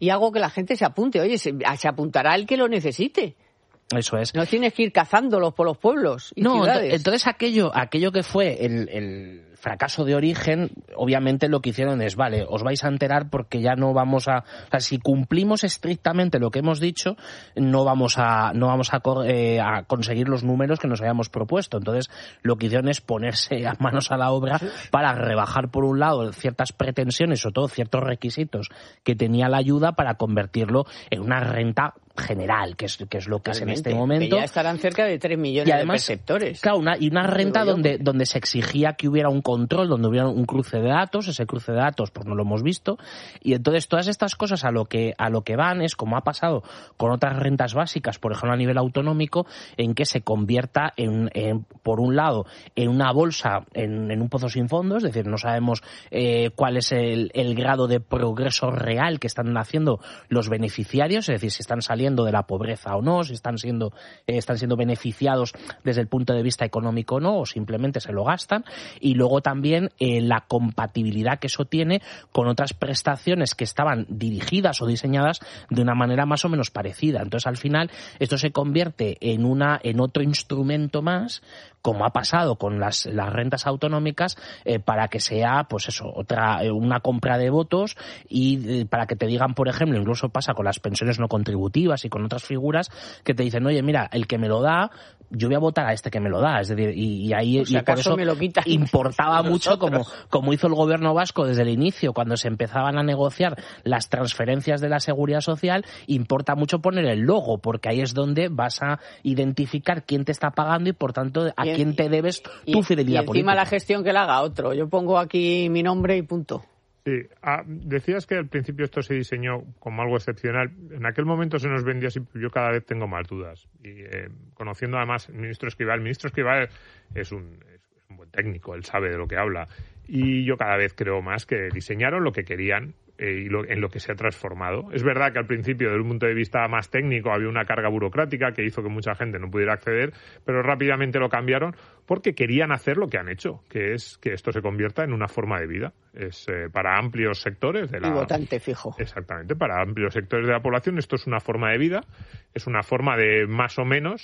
y hago que la gente se apunte. Oye, se apuntará el que lo necesite. Eso es. No tienes que ir cazándolos por los pueblos y ciudades. Entonces aquello que fue el fracaso de origen, obviamente lo que hicieron es, vale, os vais a enterar porque ya no vamos a... O sea, si cumplimos estrictamente lo que hemos dicho, no vamos a conseguir los números que nos habíamos propuesto. Entonces, lo que hicieron es ponerse a manos a la obra para rebajar, por un lado, ciertas pretensiones, sobre todo ciertos requisitos que tenía la ayuda para convertirlo en una renta general, que es lo que es en este momento. Que ya estarán cerca de 3 millones y además, de perceptores. Claro, una renta donde se exigía que hubiera un control, donde hubiera un cruce de datos. Ese cruce de datos pues no lo hemos visto, y entonces todas estas cosas a lo que van es, como ha pasado con otras rentas básicas, por ejemplo a nivel autonómico, en que se convierta por un lado en una bolsa, en un pozo sin fondo, es decir, no sabemos cuál es el grado de progreso real que están haciendo los beneficiarios, es decir, si están saliendo de la pobreza o no, si están siendo beneficiados desde el punto de vista económico o no, o simplemente se lo gastan. Y luego también la compatibilidad que eso tiene con otras prestaciones que estaban dirigidas o diseñadas de una manera más o menos parecida. Entonces, al final, esto se convierte en otro instrumento más, como ha pasado con las rentas autonómicas, para que sea, pues eso, una compra de votos, y para que te digan, por ejemplo, incluso pasa con las pensiones no contributivas y con otras figuras, que te dicen, oye, mira, el que me lo da, yo voy a votar a este que me lo da. Es decir, y ahí si y por eso me lo quitan, importaba mucho, como hizo el gobierno vasco desde el inicio, cuando se empezaban a negociar las transferencias de la Seguridad Social, importa mucho poner el logo, porque ahí es donde vas a identificar quién te está pagando y, por tanto, a quién te debes tu fidelidad política. Y encima la gestión que la haga otro. Yo pongo aquí mi nombre y punto. Sí, decías que al principio esto se diseñó como algo excepcional. En aquel momento se nos vendía así, yo cada vez tengo más dudas. Y conociendo además al ministro Escrivá es un buen técnico, él sabe de lo que habla. Y yo cada vez creo más que diseñaron lo que querían y en lo que se ha transformado. Es verdad que al principio, desde un punto de vista más técnico, había una carga burocrática que hizo que mucha gente no pudiera acceder, pero rápidamente lo cambiaron porque querían hacer lo que han hecho, que es que esto se convierta en una forma de vida. Es para amplios sectores de la... Y votante fijo. Exactamente, para amplios sectores de la población esto es una forma de vida, es una forma de más o menos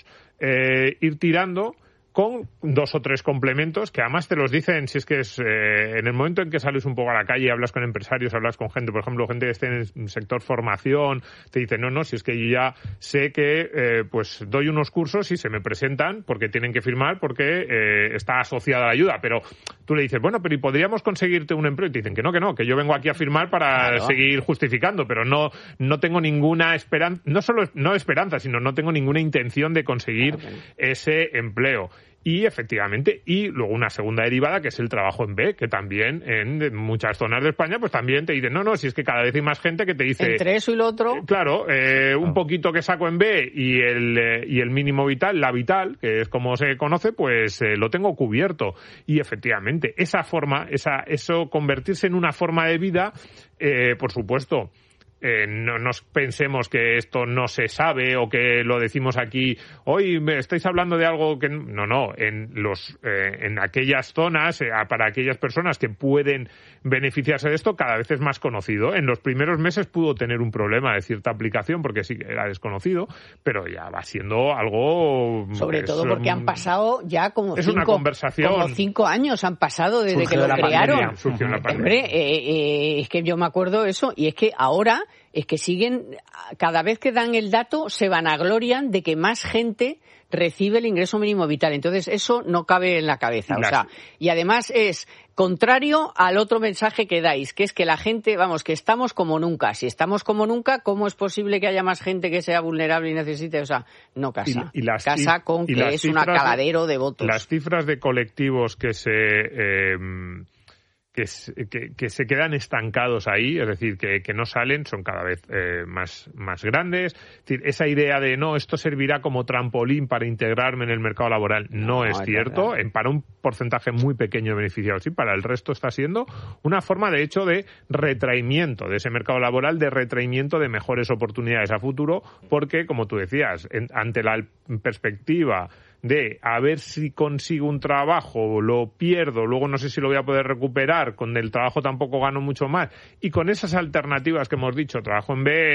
ir tirando con 2 o 3 complementos que además te los dicen, si es que es en el momento en que sales un poco a la calle y hablas con empresarios, hablas con gente, por ejemplo, gente que esté en el sector formación, te dicen, no, si es que yo ya sé que pues doy unos cursos y se me presentan porque tienen que firmar porque está asociada a la ayuda, pero tú le dices, bueno, pero ¿y podríamos conseguirte un empleo? Y te dicen que no, que yo vengo aquí a firmar para seguir justificando, pero no tengo ninguna esperanza, no solo no esperanza, sino no tengo ninguna intención de conseguir ese empleo. Y efectivamente, y luego una segunda derivada que es el trabajo en B, que también en muchas zonas de España pues también te dicen, no, si es que cada vez hay más gente que te dice... Entre eso y lo otro... Claro, un poquito que saco en B y el mínimo vital, la vital, que es como se conoce, pues lo tengo cubierto. Y efectivamente, esa forma, eso convertirse en una forma de vida, por supuesto... no nos pensemos que esto no se sabe o que lo decimos aquí, hoy me estáis hablando de algo que no, en aquellas zonas, para aquellas personas que pueden beneficiarse de esto, cada vez es más conocido. En los primeros meses pudo tener un problema de cierta aplicación porque sí que era desconocido, pero ya va siendo algo... Sobre todo porque han pasado ya como 5 años han pasado desde que lo crearon. Hombre, es que yo me acuerdo eso, y es que ahora es que siguen, cada vez que dan el dato se vanaglorian de que más gente recibe el ingreso mínimo vital. Entonces eso no cabe en la cabeza. Y además es contrario al otro mensaje que dais, que es que la gente, que estamos como nunca. Si estamos como nunca, ¿cómo es posible que haya más gente que sea vulnerable y necesite? No casa. Casa con que es un caladero de votos. Las cifras de colectivos que se quedan estancados ahí, es decir, que no salen, son cada vez más grandes. Es decir, esa idea de esto servirá como trampolín para integrarme en el mercado laboral, no es cierto. Para un porcentaje muy pequeño de beneficiados, sí, para el resto está siendo una forma, de hecho, de retraimiento de ese mercado laboral, de retraimiento de mejores oportunidades a futuro, porque, como tú decías, ante la perspectiva de a ver si consigo un trabajo, lo pierdo, luego no sé si lo voy a poder recuperar, con el trabajo tampoco gano mucho más, y con esas alternativas que hemos dicho, trabajo en B,